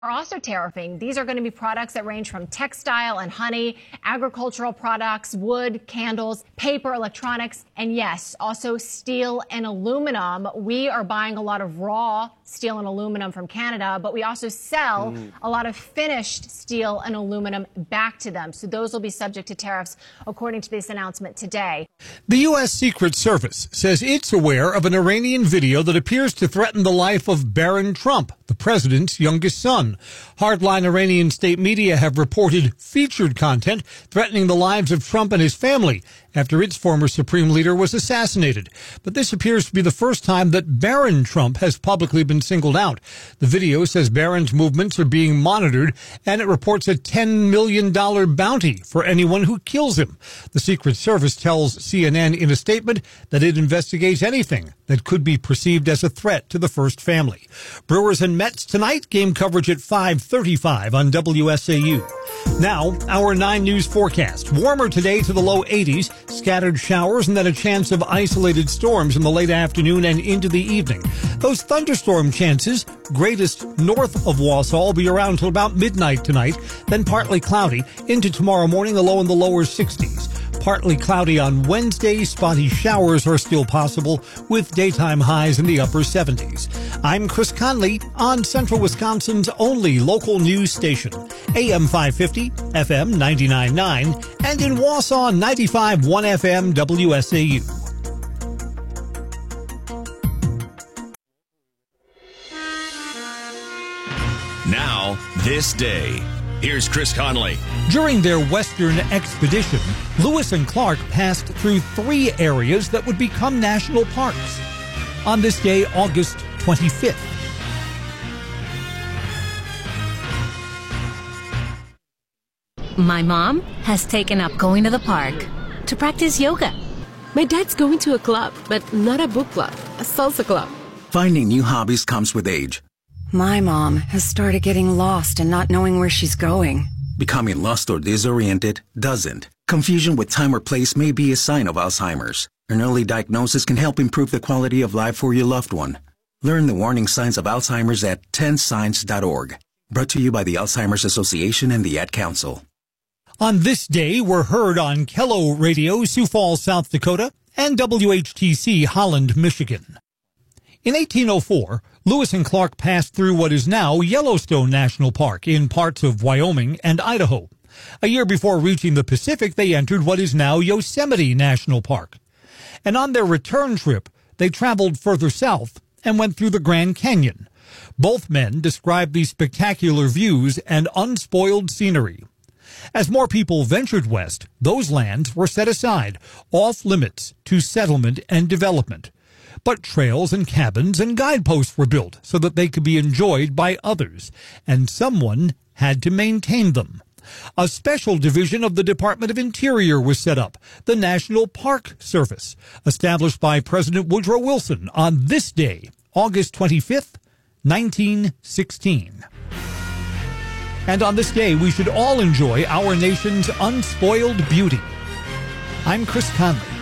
Are also tariffing. These are going to be products that range from textile and honey, agricultural products, wood, candles, paper, electronics, and yes, also steel and aluminum. We are buying a lot of raw steel and aluminum from Canada, but we also sell a lot of finished steel and aluminum back to them. So those will be subject to tariffs, according to this announcement today. The U.S. Secret Service says it's aware of an Iranian video that appears to threaten the life of Barron Trump, the president's youngest son. Hardline Iranian state media have reported featured content threatening the lives of Trump and his family after its former supreme leader was assassinated. But this appears to be the first time that Barron Trump has publicly been singled out. The video says Barron's movements are being monitored, and it reports a $10 million bounty for anyone who kills him. The Secret Service tells CNN in a statement that it investigates anything that could be perceived as a threat to the first family. Brewers and Mets tonight, game coverage at 5:35 on WSAU. Now, our 9 News forecast. Warmer today to the low 80s, scattered showers, and then a chance of isolated storms in the late afternoon and into the evening. Those thunderstorm chances, greatest north of Wausau, will be around till about midnight tonight, then partly cloudy. Into tomorrow morning, the low in the lower 60s. Partly cloudy on Wednesday. Spotty showers are still possible with daytime highs in the upper 70s. I'm Chris Conley on Central Wisconsin's only local news station, AM 550, FM 99.9, and in Wausau 95.1 FM WSAU. Now, this day. Here's Chris Conley. During their western expedition, Lewis and Clark passed through 3 areas that would become national parks. On this day, August 25th. My mom has taken up going to the park to practice yoga. My dad's going to a club, but not a book club, a salsa club. Finding new hobbies comes with age. My mom has started getting lost and not knowing where she's going. Becoming lost or disoriented doesn't. Confusion with time or place may be a sign of Alzheimer's. An early diagnosis can help improve the quality of life for your loved one. Learn the warning signs of Alzheimer's at 10signs.org. Brought to you by the Alzheimer's Association and the Ad Council. On this day, we're heard on Kello Radio, Sioux Falls, South Dakota, and WHTC Holland, Michigan. In 1804, Lewis and Clark passed through what is now Yellowstone National Park in parts of Wyoming and Idaho. A year before reaching the Pacific, they entered what is now Yosemite National Park. And on their return trip, they traveled further south and went through the Grand Canyon. Both men described the spectacular views and unspoiled scenery. As more people ventured west, those lands were set aside, off limits to settlement and development. But trails and cabins and guideposts were built so that they could be enjoyed by others, and someone had to maintain them. A special division of the Department of Interior was set up, the National Park Service, established by President Woodrow Wilson on this day, August 25th, 1916. And on this day, we should all enjoy our nation's unspoiled beauty. I'm Chris Conley.